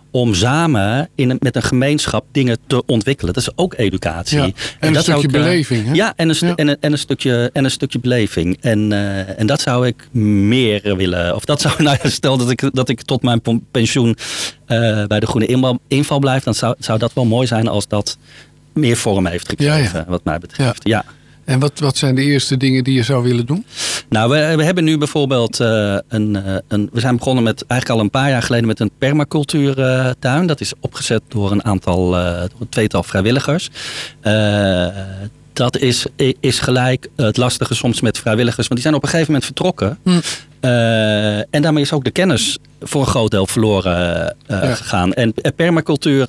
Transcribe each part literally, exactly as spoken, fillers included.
om samen in een, met een gemeenschap dingen te ontwikkelen. Dat is ook educatie. Ja, en, en dat een stukje ik, uh, beleving. Hè? Ja, en een, stu- ja. En, een, en, een stukje, en een stukje beleving. En, uh, en dat zou ik meer willen. Of dat zou, nou ja, stel dat ik, dat ik tot mijn pensioen uh, bij de Groene Inval, inval blijf, dan zou, zou dat wel mooi zijn als dat meer vorm heeft gekregen, ja, ja. wat mij betreft. Ja. ja. En wat, wat zijn de eerste dingen die je zou willen doen? Nou, we, we hebben nu bijvoorbeeld uh, een, uh, een... We zijn begonnen met eigenlijk al een paar jaar geleden met een permacultuurtuin. Dat is opgezet door een aantal, uh, door een tweetal vrijwilligers. Uh, dat is, is gelijk het lastige soms met vrijwilligers. Want die zijn op een gegeven moment vertrokken. Hm. Uh, en daarmee is ook de kennis voor een groot deel verloren uh, ja. gegaan. En permacultuur,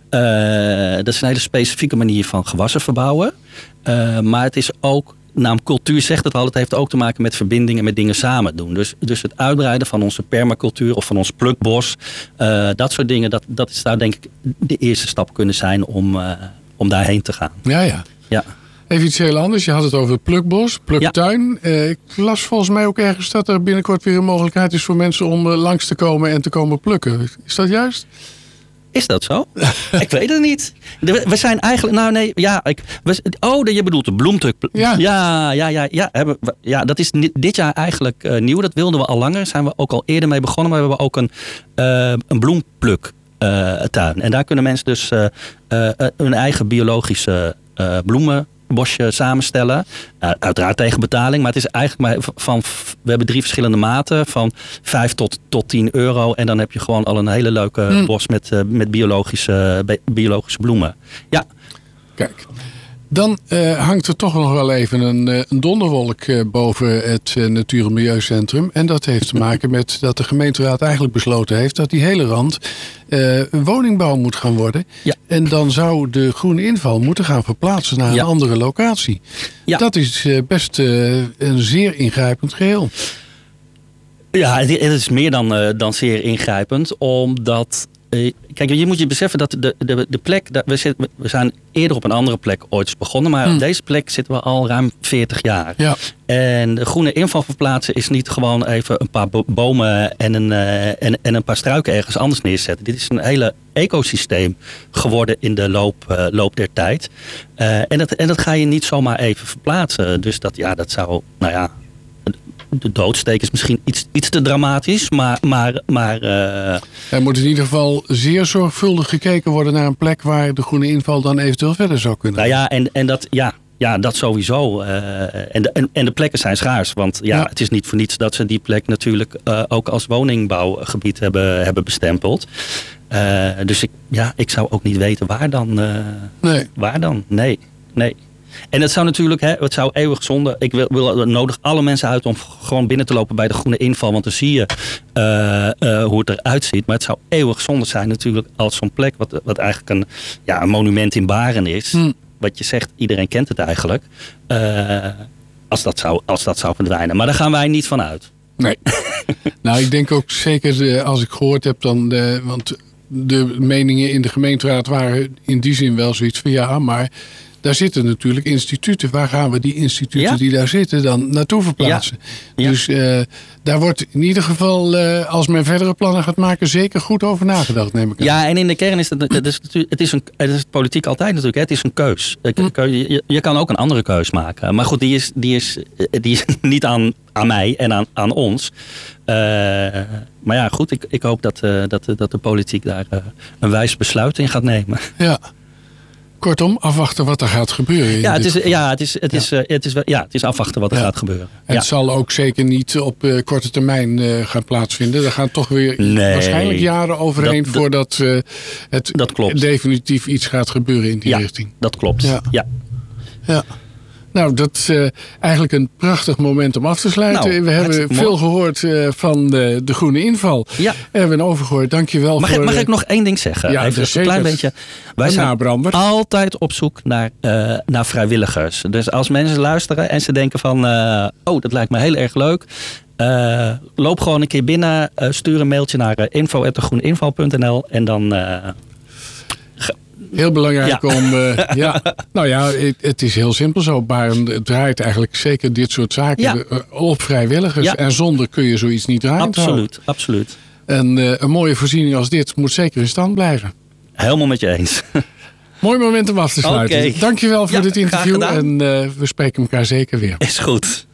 uh, dat is een hele specifieke manier van gewassen verbouwen. Uh, maar het is ook, naam cultuur zegt het al, het heeft ook te maken met verbindingen, met dingen samen doen. Dus, dus het uitbreiden van onze permacultuur of van ons plukbos, uh, dat soort dingen, dat, dat is daar denk ik de eerste stap kunnen zijn om, uh, om daarheen te gaan. Ja, ja. ja. Even iets heel anders. Je had het over het plukbos, pluktuin. Ja. Uh, ik las volgens mij ook ergens dat er binnenkort weer een mogelijkheid is voor mensen om uh, langs te komen en te komen plukken. Is dat juist? Is dat zo? Ik weet het niet. We zijn eigenlijk... Nou nee, ja. Ik, we, oh, je bedoelt de bloemtuk. Ja. Ja, ja, ja. Ja, hebben we, ja dat is dit jaar eigenlijk uh, nieuw. Dat wilden we al langer. Daar zijn we ook al eerder mee begonnen. Maar we hebben ook een, uh, een bloempluk uh, tuin. En daar kunnen mensen dus uh, uh, hun eigen biologische uh, bloemen... bosje samenstellen. Uh, uiteraard tegen betaling. Maar het is eigenlijk maar van... We hebben drie verschillende maten. Van vijf tot, tot tien euro. En dan heb je gewoon al een hele leuke hmm. bos met, uh, met biologische, biologische bloemen. Ja. Kijk. Dan uh, hangt er toch nog wel even een, uh, een donderwolk uh, boven het uh, Natuur- en Milieucentrum. En dat heeft te maken met dat de gemeenteraad eigenlijk besloten heeft dat die hele rand uh, een woningbouw moet gaan worden. Ja. En dan zou de Groene Inval moeten gaan verplaatsen naar een ja. andere locatie. Ja. Dat is uh, best uh, een zeer ingrijpend geheel. Ja, het is meer dan, uh, dan zeer ingrijpend, omdat... Kijk, je moet je beseffen dat de, de, de plek... We, zitten, we zijn eerder op een andere plek ooit begonnen. Maar hmm. op deze plek zitten we al ruim veertig jaar. Ja. En de Groene Inval verplaatsen is niet gewoon even een paar bomen en een, uh, en, en een paar struiken ergens anders neerzetten. Dit is een hele ecosysteem geworden in de loop, uh, loop der tijd. Uh, en, dat, en dat ga je niet zomaar even verplaatsen. Dus dat, ja, dat zou... Nou ja... De doodsteek is misschien iets, iets te dramatisch, maar... maar, maar uh... Er moet in ieder geval zeer zorgvuldig gekeken worden naar een plek waar de Groene Inval dan eventueel verder zou kunnen. Nou ja, en, en dat, ja, ja, dat sowieso. Uh, en, de, en, en de plekken zijn schaars, want ja, ja. het is niet voor niets dat ze die plek natuurlijk uh, ook als woningbouwgebied hebben, hebben bestempeld. Uh, dus ik, ja, ik zou ook niet weten waar dan. Uh, nee. Waar dan? Nee, nee. En het zou natuurlijk, hè, het zou eeuwig zonde. Ik wil, wil nodig alle mensen uit om gewoon binnen te lopen bij de Groene Inval. Want dan zie je uh, uh, hoe het eruit ziet. Maar het zou eeuwig zonde zijn natuurlijk als zo'n plek, wat, wat eigenlijk een, ja, een monument in Baren is. Hmm. Wat je zegt, iedereen kent het eigenlijk. Uh, als, dat zou, als dat zou verdwijnen. Maar daar gaan wij niet van uit. Nee. Nou, ik denk ook zeker als ik gehoord heb dan... De, want de meningen in de gemeenteraad waren in die zin wel zoiets van ja, maar... Daar zitten natuurlijk instituten. Waar gaan we die instituten ja? die daar zitten dan naartoe verplaatsen? Ja. Ja. Dus uh, daar wordt in ieder geval, uh, als men verdere plannen gaat maken, zeker goed over nagedacht, neem ik aan. Ja, en in de kern is het, het, is, het, is, een, het is politiek altijd natuurlijk. Hè? Het is een keus. Je, je kan ook een andere keus maken. Maar goed, die is, die is, die is niet aan, aan mij en aan, aan ons. Uh, maar ja, goed, ik, ik hoop dat, uh, dat, dat de politiek daar uh, een wijs besluit in gaat nemen. Ja. Kortom, afwachten wat er gaat gebeuren. Ja, het is, ja, het is, het is, ja. Uh, het is, ja, het is afwachten wat er ja. gaat gebeuren. En ja. het zal ook zeker niet op uh, korte termijn uh, gaan plaatsvinden. Er gaan toch weer nee, waarschijnlijk jaren overheen dat, voordat uh, het dat klopt. definitief iets gaat gebeuren in die ja, richting. Dat klopt. Ja. Ja. ja. Nou, dat is uh, eigenlijk een prachtig moment om af te sluiten. Nou, we hebben veel mooi. gehoord uh, van de, de Groene Inval. Ja. We hebben overgehoord. Dank je wel mag voor... Ik, mag ik nog één ding zeggen? Ja, even een klein beetje. Wij zijn nabrander. altijd op zoek naar, uh, naar vrijwilligers. Dus als mensen luisteren en ze denken van... Uh, oh, dat lijkt me heel erg leuk. Uh, loop gewoon een keer binnen. Uh, stuur een mailtje naar uh, info at de groene inval punt n l en dan... Uh, Heel belangrijk ja. om... Uh, ja, nou ja, het, het is heel simpel zo. Baren het draait eigenlijk zeker dit soort zaken ja. op vrijwilligers. Ja. En zonder kun je zoiets niet draaien. Absoluut, absoluut. En uh, een mooie voorziening als dit moet zeker in stand blijven. Helemaal met je eens. Mooi moment om af te sluiten. Okay. Dankjewel voor ja, dit interview. En uh, we spreken elkaar zeker weer. Is goed.